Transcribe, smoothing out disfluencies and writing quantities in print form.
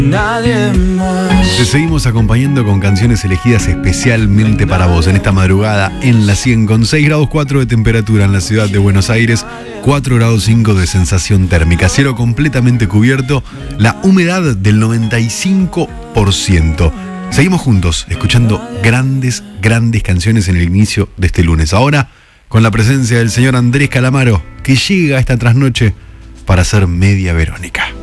Nadie más. Te seguimos acompañando con canciones elegidas especialmente para vos en esta madrugada en la 100 con 6 grados 4 de temperatura en la ciudad de Buenos Aires, 4 grados 5 de sensación térmica, cielo completamente cubierto, la humedad del 95%. Seguimos juntos escuchando grandes canciones en el inicio de este lunes. Ahora con la presencia del señor Andrés Calamaro, que llega esta trasnoche para hacer Media Verónica.